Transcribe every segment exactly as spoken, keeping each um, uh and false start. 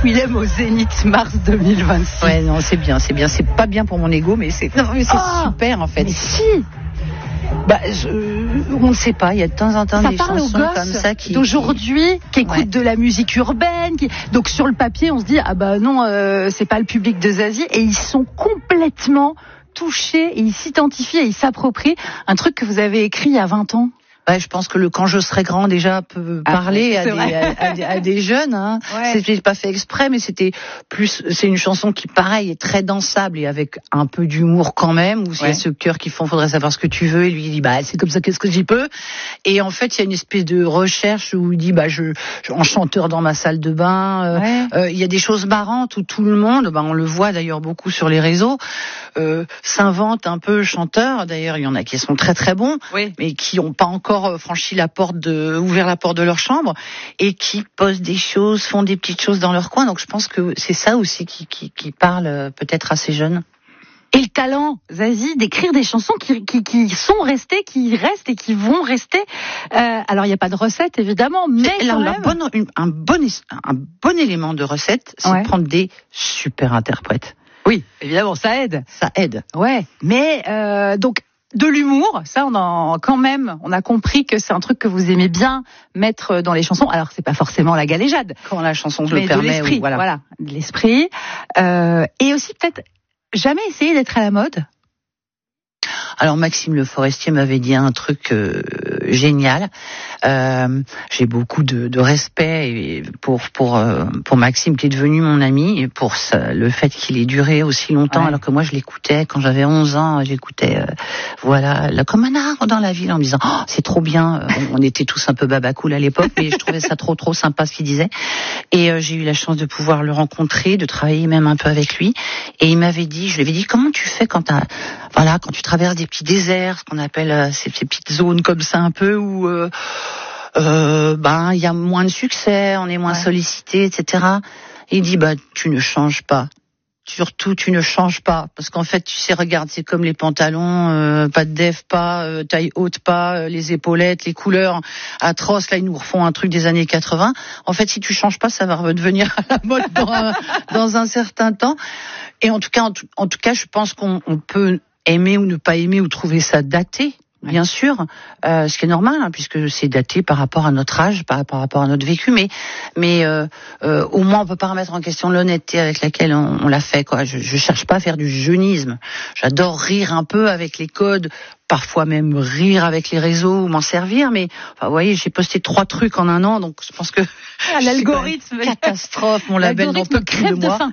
Willem au Zénith mars deux mille vingt-six. Ouais, non, c'est bien, c'est bien. C'est pas bien pour mon ego, mais c'est, non, mais c'est oh, super en fait. Mais si. Bah, je, on ne sait pas. Il y a de temps en temps ça des chansons comme ça qui d'aujourd'hui, qui écoutent ouais. de la musique urbaine. Qui... Donc sur le papier, on se dit ah bah non, euh, c'est pas le public de Zazie, et ils sont complètement touchés et ils s'identifient et ils s'approprient un truc que vous avez écrit il y a vingt ans. Ouais, je pense que le Quand je serai grand déjà peut parler ah, à, des, à, à, des, à des jeunes. Hein. Ouais. C'était pas fait exprès, mais c'était plus. C'est une chanson qui, pareil, est très dansable et avec un peu d'humour quand même. Où il ouais. y a ce cœur qui font, faudrait savoir ce que tu veux. Et lui il dit bah c'est comme ça, qu'est-ce que j'y peux. Et en fait, il y a une espèce de recherche où il dit bah je, je en chanteur dans ma salle de bain. Euh, ouais. euh, il y a des choses marrantes où tout le monde, bah on le voit d'ailleurs beaucoup sur les réseaux, euh, s'invente un peu chanteur. D'ailleurs, il y en a qui sont très très bons, oui. mais qui ont pas encore franchi la porte de, ouvert la porte de leur chambre et qui posent des choses, font des petites choses dans leur coin. Donc je pense que c'est ça aussi qui, qui, qui parle peut-être à ces jeunes. Et le talent, Zazie, d'écrire des chansons qui, qui, qui sont restées, qui restent et qui vont rester. Euh, alors il n'y a pas de recette évidemment, mais alors, quand même... bonne, une, un, bon, un bon élément de recette, c'est ouais. de prendre des super interprètes. Oui, évidemment, ça aide. Ça aide. Ouais, mais euh, donc. De l'humour, ça on en quand même, on a compris que c'est un truc que vous aimez bien mettre dans les chansons. Alors c'est pas forcément la galéjade, quand la chanson le permet, de l'esprit, ou voilà. voilà, de l'esprit. Euh, et aussi peut-être jamais essayer d'être à la mode. Alors Maxime Le Forestier m'avait dit un truc euh, génial. Euh, j'ai beaucoup de, de respect pour pour euh, pour Maxime qui est devenu mon ami et pour ça, le fait qu'il ait duré aussi longtemps ouais. alors que moi je l'écoutais quand j'avais onze ans. J'écoutais euh, voilà là, comme un arbre dans la ville en me disant oh, c'est trop bien. On, on était tous un peu babacool à l'époque, mais je trouvais ça trop trop sympa ce qu'il disait. Et euh, j'ai eu la chance de pouvoir le rencontrer, de travailler même un peu avec lui. Et il m'avait dit, je lui avais dit comment tu fais quand t'as voilà quand tu traverses des petits déserts, ce qu'on appelle euh, ces, ces petites zones comme ça un peu où euh, euh, ben il y a moins de succès, on est moins ouais. sollicité, et cetera. Et il dit bah tu ne changes pas. Surtout, tu ne changes pas, parce qu'en fait, tu sais, regarde, c'est comme les pantalons, euh, pas de def, pas euh, taille haute, pas euh, les épaulettes, les couleurs atroces. Là, ils nous refont un truc des années quatre-vingts. En fait, si tu changes pas, ça va redevenir à la mode dans un, dans un certain temps. Et en tout cas, en tout, en tout cas, je pense qu'on on peut aimer ou ne pas aimer ou trouver ça daté. Bien sûr, euh, ce qui est normal, hein, puisque c'est daté par rapport à notre âge, par, par rapport à notre vécu, mais mais euh, euh, au moins on peut pas remettre en question l'honnêteté avec laquelle on, on l'a fait, quoi. Je, je cherche pas à faire du jeunisme. J'adore rire un peu avec les codes, parfois même rire avec les réseaux ou m'en servir, mais enfin, vous voyez, j'ai posté trois trucs en un an, donc je pense que ah, l'algorithme, catastrophe, mon label n'en peut plus de moi.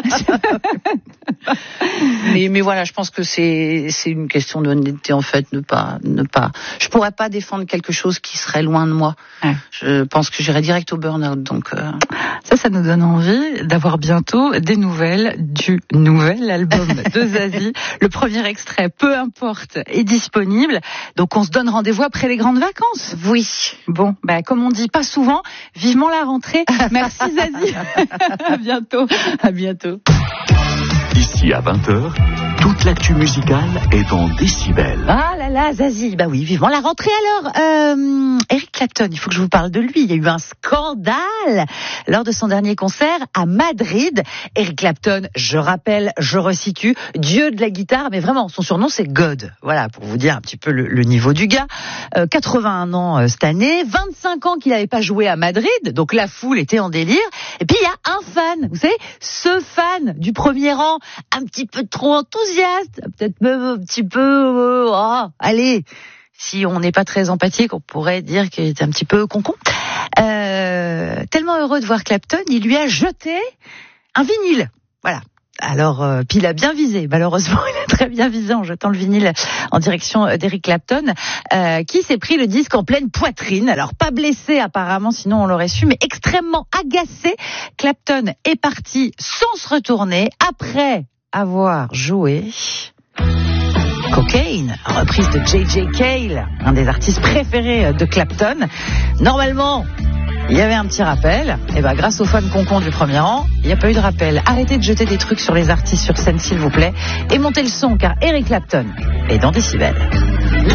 mais mais voilà, je pense que c'est c'est une question d'honnêteté en fait, ne pas ne pas. Je pourrais pas défendre quelque chose qui serait loin de moi. Ouais. Je pense que j'irais direct au burn-out. Donc euh... ça, ça nous donne envie d'avoir bientôt des nouvelles du nouvel album de Zazie. Le premier extrait, peu importe, est disponible. Donc on se donne rendez-vous après les grandes vacances. Oui. Bon, bah comme on dit pas souvent, vivement la rentrée. Merci Zazie. À bientôt. À bientôt. Ici à vingt heures, toute l'actu musicale est en décibels. Ah là là, Zazie, bah oui, vivement la rentrée alors. Euh, Eric Clapton, il faut que je vous parle de lui. Il y a eu un scandale lors de son dernier concert à Madrid. Eric Clapton, je rappelle, je resitue, dieu de la guitare, mais vraiment, son surnom c'est God. Voilà, pour vous dire un petit peu le, le niveau du gars. Euh, quatre-vingt-un ans euh, cette année, vingt-cinq ans qu'il n'avait pas joué à Madrid, donc la foule était en délire. Et puis il y a un fan, vous savez, ce fan du premier rang, un petit peu trop enthousiaste, peut-être même un petit peu, euh, oh, allez, si on n'est pas très empathique, on pourrait dire qu'il était un petit peu concon. Euh, tellement heureux de voir Clapton, il lui a jeté un vinyle. Voilà. Alors, euh, puis il a bien visé, malheureusement, il a très bien visé en jetant le vinyle en direction d'Eric Clapton, euh, qui s'est pris le disque en pleine poitrine. Alors, pas blessé apparemment, sinon on l'aurait su, mais extrêmement agacé. Clapton est parti sans se retourner, après avoir joué Cocaine, reprise de J J Cale, un des artistes préférés de Clapton. Normalement, il y avait un petit rappel, et ben grâce aux fans concons du premier rang, il n'y a pas eu de rappel. Arrêtez de jeter des trucs sur les artistes sur scène s'il vous plaît, et montez le son car Eric Clapton est dans Décibel.